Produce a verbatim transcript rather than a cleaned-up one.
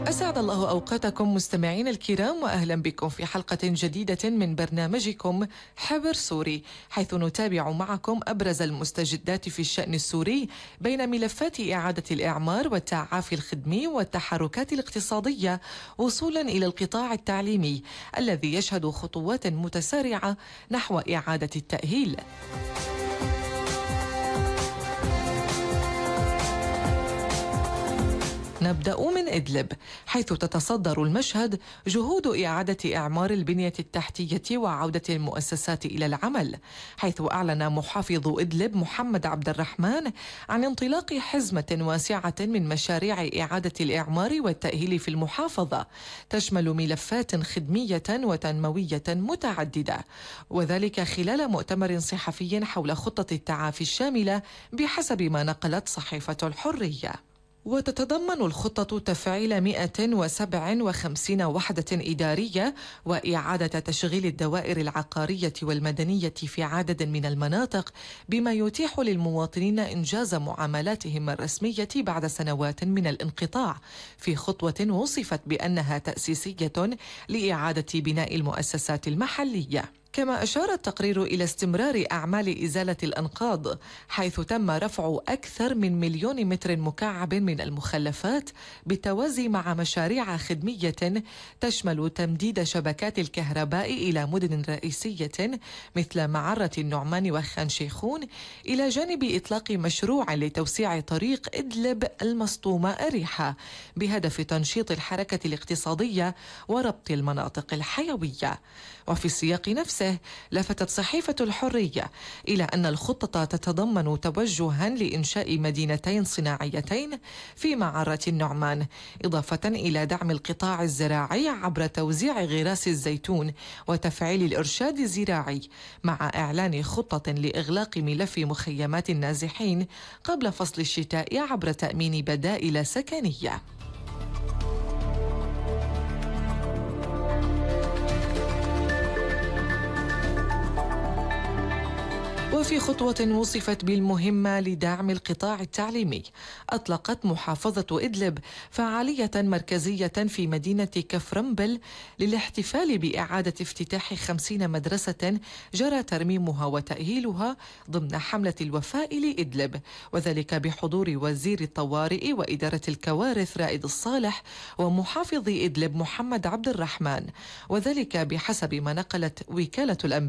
أسعد الله أوقاتكم مستمعين الكرام، وأهلا بكم في حلقة جديدة من برنامجكم حبر سوري، حيث نتابع معكم أبرز المستجدات في الشأن السوري بين ملفات إعادة الإعمار والتعافي الخدمي والتحركات الاقتصادية، وصولا إلى القطاع التعليمي الذي يشهد خطوات متسارعة نحو إعادة التأهيل. نبدأ من إدلب، حيث تتصدر المشهد جهود إعادة إعمار البنية التحتية وعودة المؤسسات إلى العمل، حيث أعلن محافظ إدلب محمد عبد الرحمن عن انطلاق حزمة واسعة من مشاريع إعادة الإعمار والتأهيل في المحافظة، تشمل ملفات خدمية وتنموية متعددة، وذلك خلال مؤتمر صحفي حول خطة التعافي الشاملة بحسب ما نقلت صحيفة الحرية. وتتضمن الخطة تفعيل مئة وسبعة وخمسين وحدة إدارية وإعادة تشغيل الدوائر العقارية والمدنية في عدد من المناطق، بما يتيح للمواطنين إنجاز معاملاتهم الرسمية بعد سنوات من الانقطاع، في خطوة وصفت بأنها تأسيسية لإعادة بناء المؤسسات المحلية. كما أشار التقرير إلى استمرار أعمال إزالة الأنقاض، حيث تم رفع أكثر من مليون متر مكعب من المخلفات بالتوازي مع مشاريع خدمية تشمل تمديد شبكات الكهرباء إلى مدن رئيسية مثل معرة النعمان وخان شيخون، إلى جانب إطلاق مشروع لتوسيع طريق إدلب المسطومة أريحة بهدف تنشيط الحركة الاقتصادية وربط المناطق الحيوية. وفي السياق نفسه لفتت صحيفة الحرية إلى أن الخطة تتضمن توجها لإنشاء مدينتين صناعيتين في معرة النعمان، إضافة إلى دعم القطاع الزراعي عبر توزيع غراس الزيتون وتفعيل الإرشاد الزراعي، مع إعلان خطة لإغلاق ملف مخيمات النازحين قبل فصل الشتاء عبر تأمين بدائل سكنية. وفي خطوة وصفت بالمهمة لدعم القطاع التعليمي، أطلقت محافظة إدلب فعالية مركزية في مدينة كفرنبل للاحتفال بإعادة افتتاح خمسين مدرسة جرى ترميمها وتأهيلها ضمن حملة الوفاء لإدلب، وذلك بحضور وزير الطوارئ وإدارة الكوارث رائد الصالح ومحافظ إدلب محمد عبد الرحمن، وذلك بحسب ما نقلت وكالة الأنباء